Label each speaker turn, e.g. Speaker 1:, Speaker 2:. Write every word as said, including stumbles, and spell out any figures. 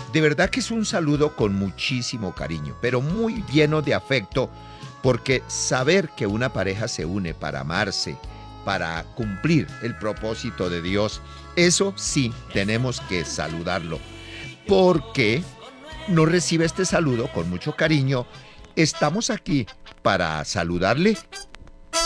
Speaker 1: De verdad que es un saludo con muchísimo cariño, pero muy lleno de afecto, porque saber que una pareja se une para amarse, para cumplir el propósito de Dios, eso sí tenemos que saludarlo. Porque no recibe este saludo con mucho cariño, estamos aquí para saludarle